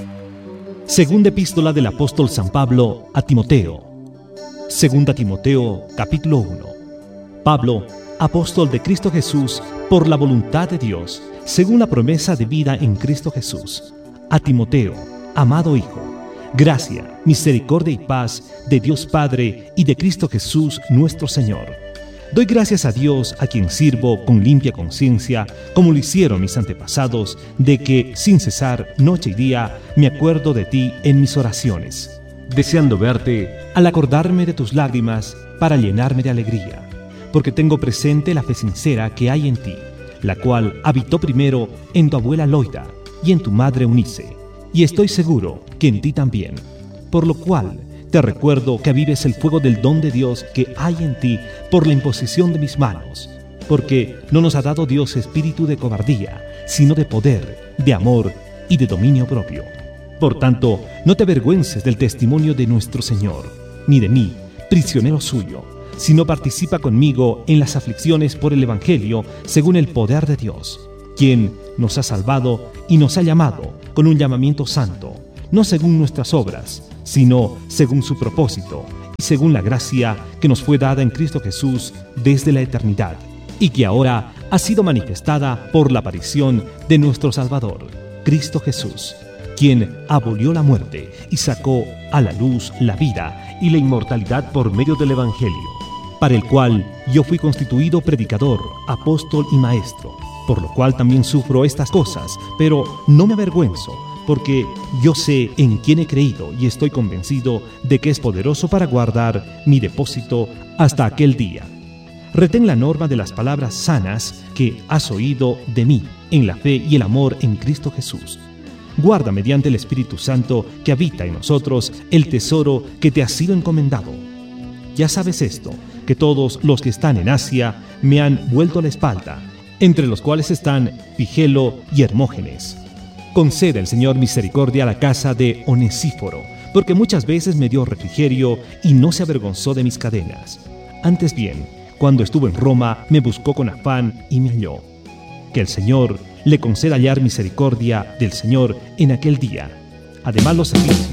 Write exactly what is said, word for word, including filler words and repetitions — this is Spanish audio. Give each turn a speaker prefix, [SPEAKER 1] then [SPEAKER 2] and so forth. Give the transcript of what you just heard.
[SPEAKER 1] Segunda epístola del apóstol San Pablo a Timoteo. Segunda Timoteo, capítulo uno. Pablo, apóstol de Cristo Jesús, por la voluntad de Dios, según la promesa de vida en Cristo Jesús. A Timoteo, amado Hijo, gracia, misericordia y paz de Dios Padre y de Cristo Jesús nuestro Señor. Doy gracias a Dios, a quien sirvo con limpia conciencia, como lo hicieron mis antepasados, de que, sin cesar, noche y día, me acuerdo de ti en mis oraciones, deseando verte, al acordarme de tus lágrimas, para llenarme de alegría, porque tengo presente la fe sincera que hay en ti, la cual habitó primero en tu abuela Loida y en tu madre Eunice, y estoy seguro que en ti también, por lo cual te recuerdo que avives el fuego del don de Dios que hay en ti por la imposición de mis manos, porque no nos ha dado Dios espíritu de cobardía, sino de poder, de amor y de dominio propio. Por tanto, no te avergüences del testimonio de nuestro Señor, ni de mí, prisionero suyo, sino participa conmigo en las aflicciones por el Evangelio según el poder de Dios, quien nos ha salvado y nos ha llamado con un llamamiento santo, no según nuestras obras, sino según su propósito y según la gracia que nos fue dada en Cristo Jesús desde la eternidad, y que ahora ha sido manifestada por la aparición de nuestro Salvador, Cristo Jesús, quien abolió la muerte y sacó a la luz la vida y la inmortalidad por medio del Evangelio, para el cual yo fui constituido predicador, apóstol y maestro, por lo cual también sufro estas cosas, pero no me avergüenzo, porque yo sé en quién he creído y estoy convencido de que es poderoso para guardar mi depósito hasta aquel día. Retén la norma de las palabras sanas que has oído de mí en la fe y el amor en Cristo Jesús. Guarda mediante el Espíritu Santo que habita en nosotros el tesoro que te ha sido encomendado. Ya sabes esto, que todos los que están en Asia me han vuelto la espalda, entre los cuales están Figelo y Hermógenes. Concede el Señor misericordia a la casa de Onesíforo, porque muchas veces me dio refrigerio y no se avergonzó de mis cadenas. Antes bien, cuando estuvo en Roma, me buscó con afán y me halló. Que el Señor le conceda hallar misericordia del Señor en aquel día. Además, los servicios